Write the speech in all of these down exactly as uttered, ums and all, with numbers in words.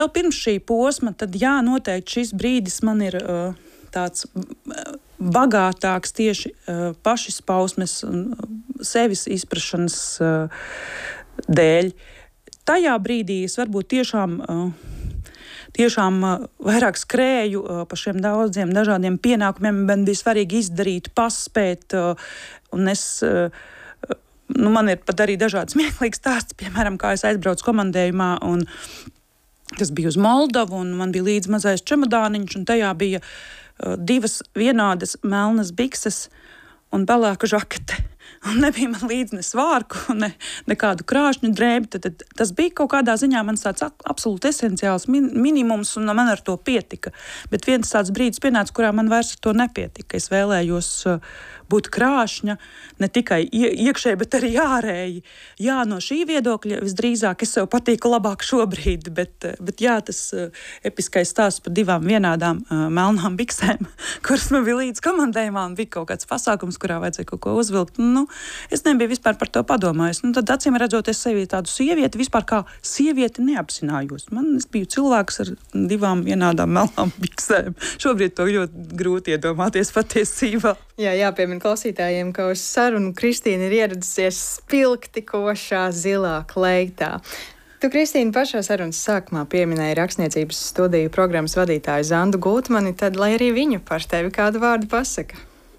vēl pirms šī posma, tad jā, noteikti šis brīdis man ir uh, tāds bagātāks tieši uh, pašizpausmes un sevis izprašanas uh, dēļ. Tajā brīdī es varbūt tiešām, uh, tiešām uh, vairāk skrēju uh, pa šiem daudziem dažādiem pienākumiem. Man bija svarīgi izdarīt, paspēt, uh, un es... Uh, Nu, man ir pat arī dažādi smieklīgi stāsti, piemēram, kā es aizbraucu komandējumā, un tas bija uz Moldovu, un man bija līdz mazais čemodāniņš, un tajā bija uh, divas vienādas melnas bikses un pelēka žakete. Un nebija man līdzi ne svārku, ne, ne kādu krāšņu drēbi. Tad, tad, tas bija kaut kādā ziņā mans tāds absolūti esenciāls min, minimums, un man ar to pietika. Bet viens tāds brīdis pienāca, kurā man vairs ar to nepietika. Es vēlējos uh, būt krāšņa, ne tikai iekšēji, bet arī ārēji. Jā, no šī viedokļa visdrīzāk es sev patīku labāk šobrīd, bet, bet jā, tas uh, episkais stāsts par divām vienādām uh, melnām biksēm, kuras man bija līdz komandējumā, un bija kaut kāds pasākums, kurā vajadzēja kaut ko uzvilkt. Nu, es nebiju vispār par to padomājis. Nu, tad, acīm redzot, es sevi tādu sievieti vispār kā sievieti neapzinājos. Man es biju cilvēks ar divām vienādām melnām biksēm. Šobrīd to ļoti grūti iedomāties patiesībā. Jā, jāpiemina klausītājiem, ka uz sarunu Kristīna ir ieradusies spilgti košā zilā kleitā. Tu, Kristīna, pašā sarunas sākumā pieminēji rakstniecības studiju programmas vadītāju Zandu Gultmani, tad lai arī viņu par tevi kādu vārdu pasaka.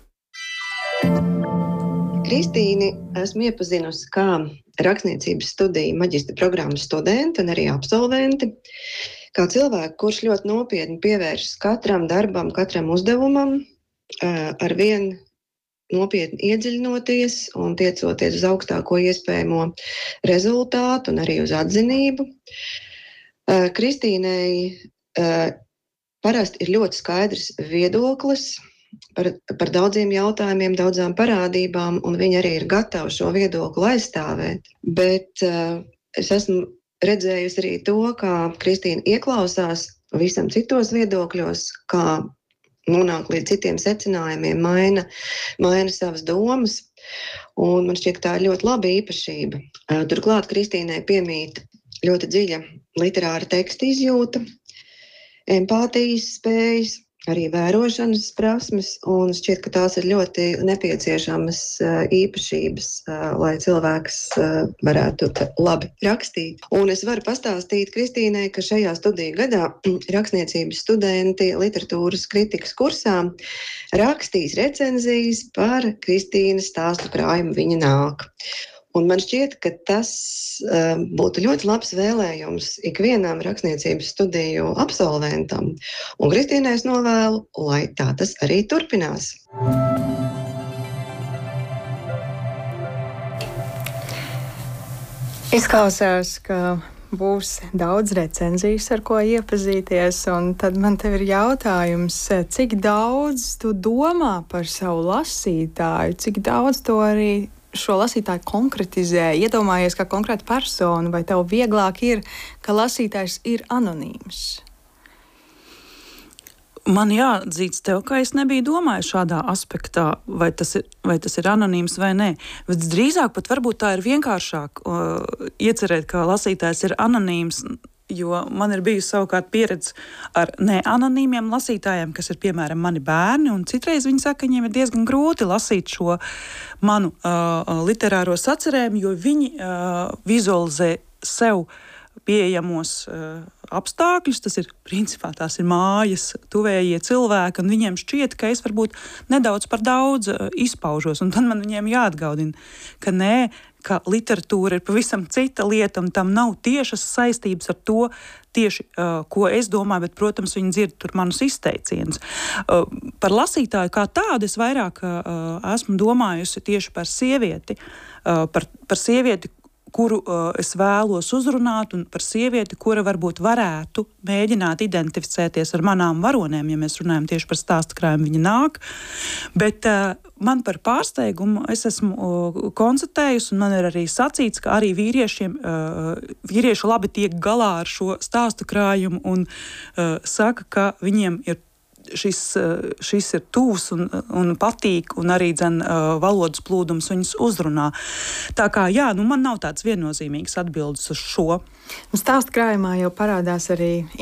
Kristīni esmu iepazinusi kā rakstniecības studiju maģistra programmas studenti un arī absolventi, kā cilvēku, kurš ļoti nopietni pievēršas katram darbam, katram uzdevumam, ar vien nopietni iedziļinoties un tiecoties uz augstāko iespējamo rezultātu un arī uz atzinību. Kristīnei parasti ir ļoti skaidrs viedoklis par, par daudziem jautājumiem, daudzām parādībām, un viņa arī ir gatava šo viedokli aizstāvēt. Bet es esmu redzējusi arī to, kā Kristīna ieklausās visam citos viedokļos, kā nonāk līdz citiem secinājumiem, maina, maina savas domas, un man šķiet, ka tā ir ļoti laba īpašība. Turklāt Kristīnai piemīt ļoti dziļa literāra teksta izjūta, empātijas spējas, arī vērošanas prasmes, un šķiet, ka tās ir ļoti nepieciešamas īpašības, lai cilvēks varētu labi rakstīt. Un es varu pastāstīt Kristīnai, ka šajā studiju gadā rakstniecības studenti literatūras kritikas kursā rakstīs recenzijas par Kristīnas stāstu krājumu Viņa nāk. Un man šķiet, ka tas uh, būtu ļoti labs vēlējums ikvienam rakstniecības studiju absolventam. Un Kristīnai es novēlu, lai tā tas arī turpinās. Izklausās, ka būs daudz recenzijas, ar ko iepazīties, un tad man tev ir jautājums, cik daudz tu domā par savu lasītāju, cik daudz to arī šo lasītāju konkretizē, iedomājies kā konkrētu personu, vai tev vieglāk ir, ka lasītājs ir anonīms? Man jāatzīst tev, ka es nebiju domājis šādā aspektā, vai tas ir, vai tas ir anonīms vai nē. Bet drīzāk pat varbūt tā ir vienkāršāk uh, iecerēt, ka lasītājs ir anonīms, jo man ir bijusi savukārt pieredze ar neanonīmiem lasītājiem, kas ir piemēram mani bērni, un citreiz viņi saka, ka viņiem ir diezgan grūti lasīt šo manu uh, literāro sacerējumu, jo viņi uh, vizualizē sev pieejamos uh, apstākļus, tas ir, principā, tās ir mājas, tuvējie cilvēki, un viņiem šķiet, ka es varbūt nedaudz par daudz uh, izpaužos, un tad man viņiem jāatgādina, ka nē, ka literatūra ir pavisam cita lieta, un tam nav tiešas saistības ar to tieši, uh, ko es domāju, bet, protams, viņi dzird tur manus izteicienus. Uh, par lasītāju kā tādu es vairāk uh, esmu domājusi tieši par sievieti, uh, par, par sievieti, kuru uh, es vēlos uzrunāt, un par sievieti, kura varbūt varētu mēģināt identificēties ar manām varonēm, ja mēs runājam tieši par stāstu krājumu Viņa nāk. Bet uh, man par pārsteigumu es esmu uh, konstatējusi, un man ir arī sacīts, ka arī vīriešiem, uh, vīrieši labi tiek galā ar šo stāstu krājumu un uh, saka, ka viņiem ir šis, šis ir tuvs un, un patīk, un arī dzen, valodas plūdums viņus uzrunā. Tā kā jā, nu man nav tāds viennozīmīgs atbildes uz šo. Stāstu krājumā jau parādās arī